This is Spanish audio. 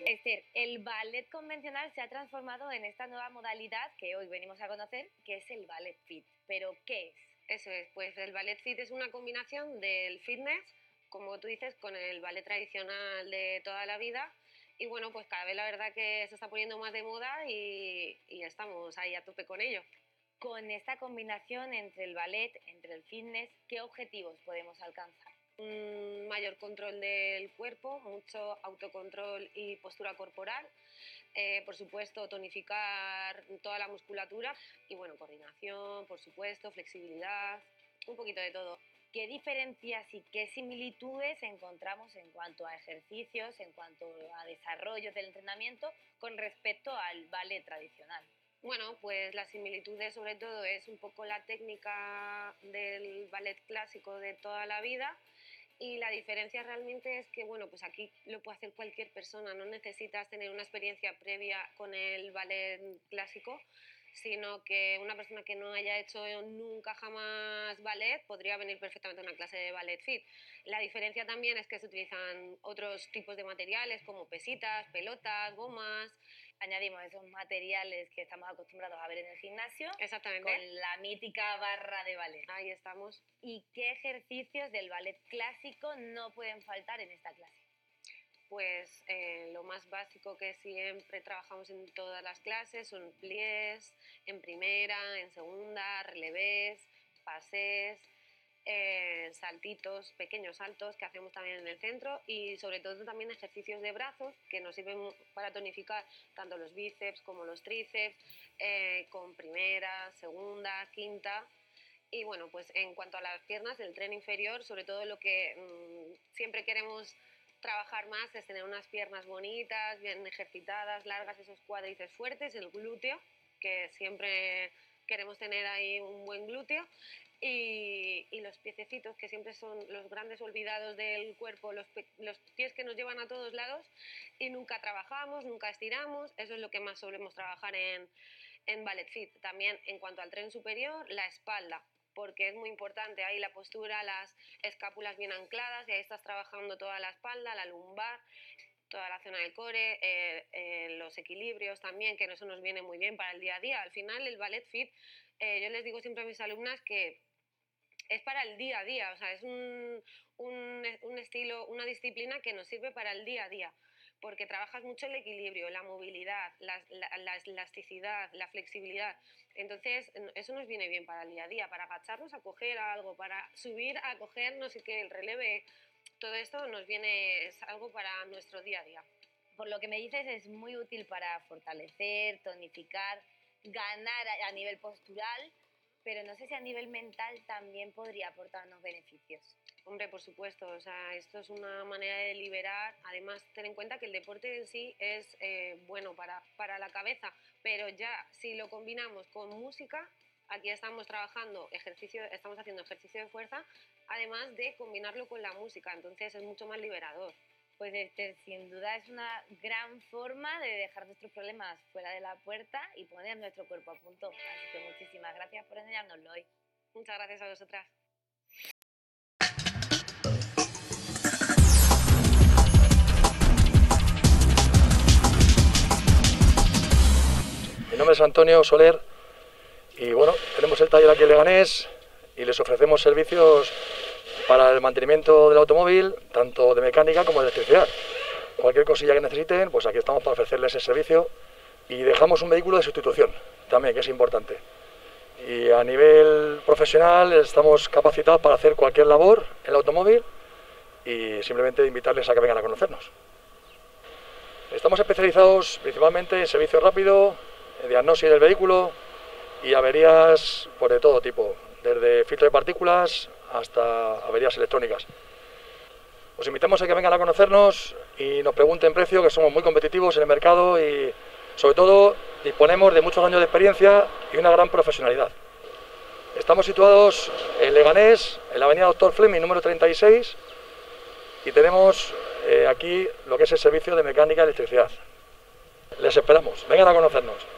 Esther, el ballet convencional se ha transformado en esta nueva modalidad que hoy venimos a conocer, que es el ballet fit. ¿Pero qué es? Eso es, pues el ballet fit es una combinación del fitness, como tú dices, con el ballet tradicional de toda la vida. Y bueno, pues cada vez la verdad que se está poniendo más de moda y estamos ahí a tope con ello. Con esta combinación entre el ballet, entre el fitness, ¿qué objetivos podemos alcanzar? Un mayor control del cuerpo, mucho autocontrol y postura corporal. Por supuesto, tonificar toda la musculatura y bueno, coordinación, por supuesto, flexibilidad, un poquito de todo. ¿Qué diferencias y qué similitudes encontramos en cuanto a ejercicios, en cuanto a desarrollo del entrenamiento con respecto al ballet tradicional? Bueno, pues las similitudes sobre todo es un poco la técnica del ballet clásico de toda la vida. Y la diferencia realmente es que, bueno, pues aquí lo puede hacer cualquier persona, no necesitas tener una experiencia previa con el ballet clásico, sino que una persona que no haya hecho nunca jamás ballet podría venir perfectamente a una clase de ballet fit. La diferencia también es que se utilizan otros tipos de materiales como pesitas, pelotas, gomas. Añadimos esos materiales que estamos acostumbrados a ver en el gimnasio. Exactamente. Con la mítica barra de ballet. Ahí estamos. ¿Y qué ejercicios del ballet clásico no pueden faltar en esta clase? Pues lo más básico que siempre trabajamos en todas las clases son pliés, en primera, en segunda, relevés, pasés, saltitos, pequeños saltos que hacemos también en el centro y sobre todo también ejercicios de brazos que nos sirven para tonificar tanto los bíceps como los tríceps con primera, segunda, quinta. Y bueno, pues en cuanto a las piernas, el tren inferior, sobre todo lo que siempre queremos trabajar más es tener unas piernas bonitas, bien ejercitadas, largas, esos cuádriceps fuertes, el glúteo, que siempre queremos tener ahí un buen glúteo, y los piececitos, que siempre son los grandes olvidados del cuerpo, los pies que nos llevan a todos lados y nunca trabajamos, nunca estiramos. Eso es lo que más solemos trabajar en ballet fit. También en cuanto al tren superior, la espalda, porque es muy importante ahí la postura, las escápulas bien ancladas y ahí estás trabajando toda la espalda, la lumbar, toda la zona del core, los equilibrios también, que eso nos viene muy bien para el día a día. Al final el ballet fit, yo les digo siempre a mis alumnas que es para el día a día, o sea, es un estilo, una disciplina que nos sirve para el día a día, porque trabajas mucho el equilibrio, la movilidad, la elasticidad, la flexibilidad. Entonces, eso nos viene bien para el día a día, para agacharnos a coger algo, para subir a coger no sé qué, el releve. Todo esto nos viene, es algo para nuestro día a día. Por lo que me dices, es muy útil para fortalecer, tonificar, ganar a nivel postural, pero no sé si a nivel mental también podría aportarnos beneficios. Hombre, por supuesto, o sea, esto es una manera de liberar. Además, ten en cuenta que el deporte en sí es bueno para la cabeza, pero ya si lo combinamos con música, aquí estamos trabajando estamos haciendo ejercicio de fuerza, además de combinarlo con la música, entonces es mucho más liberador. Pues Esther, sin duda es una gran forma de dejar nuestros problemas fuera de la puerta y poner nuestro cuerpo a punto. Así que muchísimas gracias por enseñárnoslo hoy. Muchas gracias a vosotras. Mi nombre es Antonio Soler y bueno, tenemos el taller aquí en Leganés y les ofrecemos servicios para el mantenimiento del automóvil, tanto de mecánica como de electricidad. Cualquier cosilla que necesiten, pues aquí estamos para ofrecerles ese servicio y dejamos un vehículo de sustitución también, que es importante. Y a nivel profesional estamos capacitados para hacer cualquier labor en el automóvil y simplemente invitarles a que vengan a conocernos. Estamos especializados principalmente en servicio rápido, en diagnosis del vehículo y averías pues, de todo tipo, desde filtro de partículas hasta averías electrónicas. Os invitamos a que vengan a conocernos y nos pregunten precio, que somos muy competitivos en el mercado y sobre todo disponemos de muchos años de experiencia y una gran profesionalidad. Estamos situados en Leganés, en la avenida Doctor Fleming, número 36, y tenemos aquí lo que es el servicio de mecánica y electricidad. Les esperamos, vengan a conocernos.